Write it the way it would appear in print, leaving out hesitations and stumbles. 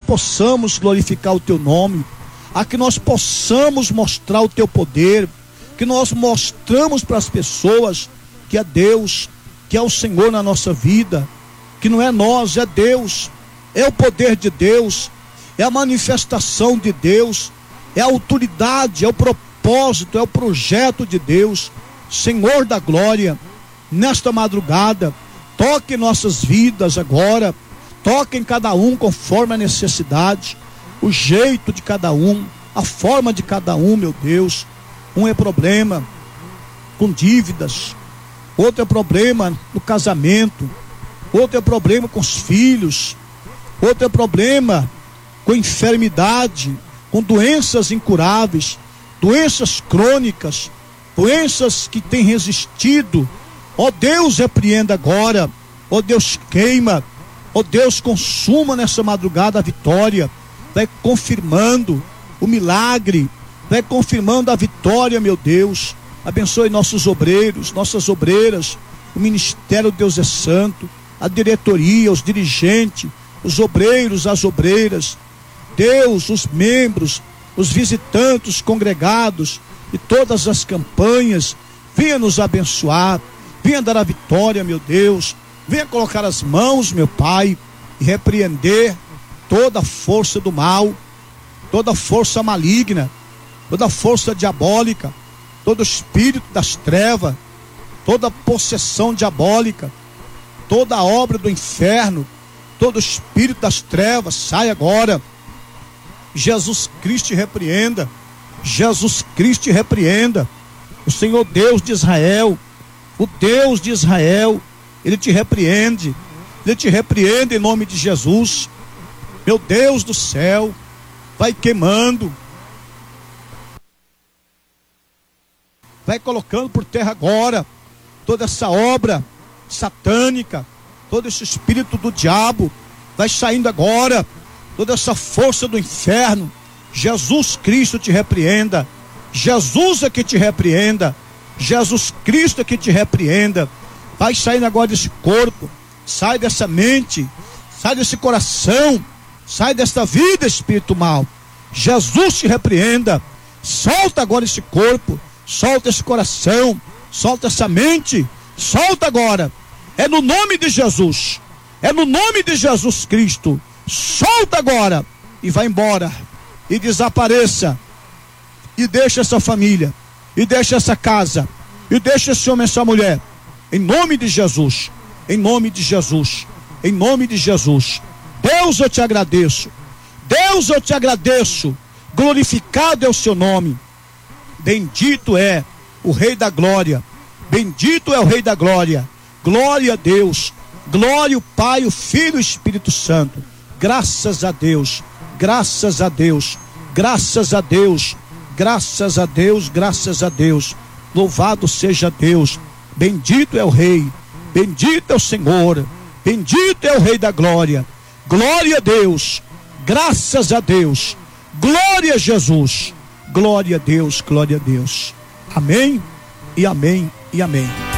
possamos glorificar o teu nome, a que nós possamos mostrar o teu poder, que nós mostramos para as pessoas que é Deus, que é o Senhor na nossa vida, que não é nós, é Deus, é o poder de Deus, é a manifestação de Deus, é a autoridade, é o propósito, é o projeto de Deus. Senhor da glória, nesta madrugada, toque em nossas vidas agora, toque em cada um conforme a necessidade, o jeito de cada um, a forma de cada um, meu Deus. Um é problema com dívidas, outro é problema no casamento, outro é problema com os filhos, outro é problema com enfermidade, com doenças incuráveis, doenças crônicas, doenças que têm resistido. Ó Deus, repreenda agora, ó Deus, queima, ó Deus, consuma nessa madrugada a vitória, vai confirmando o milagre, vai confirmando a vitória, meu Deus. Abençoe nossos obreiros, nossas obreiras, o ministério Deus é Santo, a diretoria, os dirigentes, os obreiros, as obreiras, Deus, os membros, os visitantes, os congregados e todas as campanhas. Venha nos abençoar, venha dar a vitória, meu Deus, venha colocar as mãos, meu Pai, e repreender toda a força do mal, toda a força maligna, toda a força diabólica, todo espírito das trevas, toda possessão diabólica, toda a obra do inferno, todo espírito das trevas, sai agora. Jesus Cristo te repreenda, Jesus Cristo te repreenda. O Senhor Deus de Israel, o Deus de Israel, Ele te repreende em nome de Jesus. Meu Deus do céu, vai queimando, vai colocando por terra agora toda essa obra satânica, todo esse espírito do diabo, vai saindo agora, toda essa força do inferno. Jesus Cristo te repreenda, Jesus é que te repreenda, Jesus Cristo é que te repreenda. Vai saindo agora desse corpo, sai dessa mente, sai desse coração, sai desta vida, espírito mal. Jesus te repreenda. Solta agora esse corpo, solta esse coração, solta essa mente, solta agora. É no nome de Jesus, é no nome de Jesus Cristo. Solta agora e vai embora e desapareça, e deixa essa família, e deixa essa casa, e deixa esse homem, essa mulher, em nome de Jesus, em nome de Jesus, em nome de Jesus. Deus, eu te agradeço, Deus, eu te agradeço, glorificado é o seu nome, bendito é o Rei da Glória, bendito é o Rei da Glória. Glória a Deus, glória o Pai, o Filho e o Espírito Santo. Graças a Deus, graças a Deus, graças a Deus, graças a Deus, graças a Deus. Louvado seja Deus, bendito é o Rei, bendito é o Senhor, bendito é o Rei da Glória. Glória a Deus, graças a Deus, glória a Jesus, glória a Deus, glória a Deus. Amém e amém e amém.